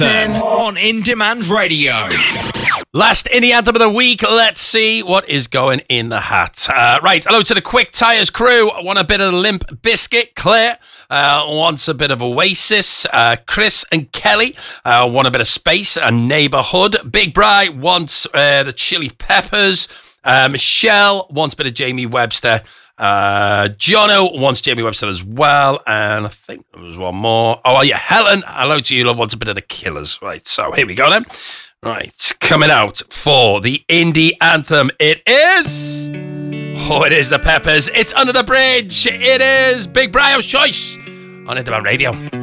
On In Demand Radio. Last indie anthem of the week. Let's see what is going in the hat. Right, hello to the Quick Tires crew. I want a bit of Limp Bizkit. Claire wants a bit of Oasis. Chris and Kelly want a bit of Space and Neighbourhood. Big Bri wants the Chili Peppers. Michelle wants a bit of Jamie Webster. Jono wants Jamie Webster as well, and I think there was one more. Oh, yeah, Helen, hello to you, love, wants a bit of the Killers. Right, so here we go then. Right, coming out for the indie anthem, it is the Peppers. It's Under the Bridge. It is Big Brio's choice on In Demand Radio.